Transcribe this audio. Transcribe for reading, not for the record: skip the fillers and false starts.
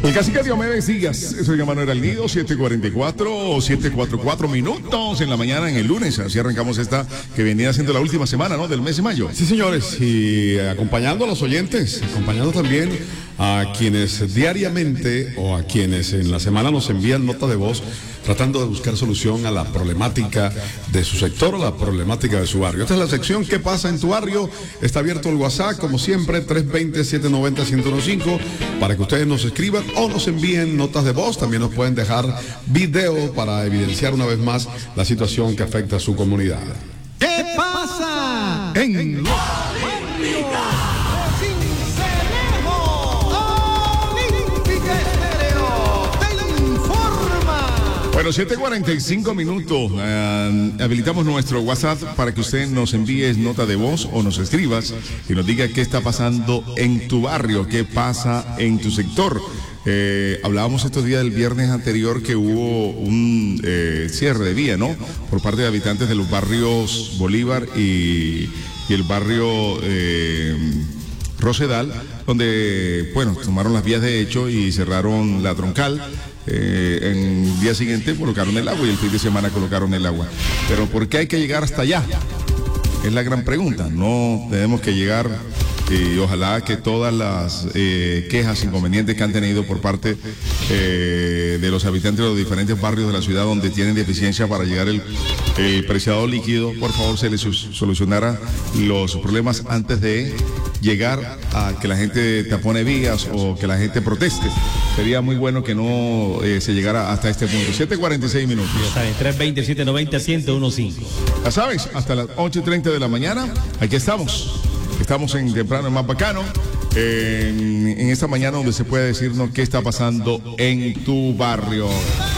El cacique Diomedes Díaz, soy Manuel al Nido, 7:44 minutos en la mañana en el lunes. Así arrancamos esta que venía siendo la última semana, ¿no? Del mes de mayo. Sí, señores, y acompañando a los oyentes, acompañando también a quienes diariamente o a quienes en la semana nos envían nota de voz tratando de buscar solución a la problemática de su sector o la problemática de su barrio. Esta es la sección ¿Qué pasa en tu barrio? Está abierto el WhatsApp, como siempre, 320-790-1015, para que ustedes nos escriban o nos envíen notas de voz. También nos pueden dejar video para evidenciar una vez más la situación que afecta a su comunidad. ¿Qué pasa En los Bueno, 7:45 minutos. Habilitamos nuestro WhatsApp para que usted nos envíe nota de voz o nos escribas y nos diga qué está pasando en tu barrio, qué pasa en tu sector. Hablábamos estos días del viernes anterior que hubo un cierre de vía, ¿no? Por parte de habitantes de los barrios Bolívar y el barrio Rosedal, donde, bueno, tomaron las vías de hecho y cerraron la troncal. En el día siguiente colocaron el agua y el fin de semana colocaron el agua. Pero ¿por qué hay que llegar hasta allá? Es la gran pregunta. No tenemos que llegar, y ojalá que todas las quejas, inconvenientes que han tenido por parte de los habitantes de los diferentes barrios de la ciudad donde tienen deficiencia para llegar el preciado líquido, por favor se les solucionara los problemas antes de llegar a que la gente tapone vías o que la gente proteste. Sería muy bueno que no se llegara hasta este punto. 7:46 minutos. Ya sabes, 320-790-1015. Ya sabes, hasta las 8:30 de la mañana, aquí estamos. Estamos en Temprano, el más bacano, en esta mañana donde se puede decirnos qué está pasando en tu barrio.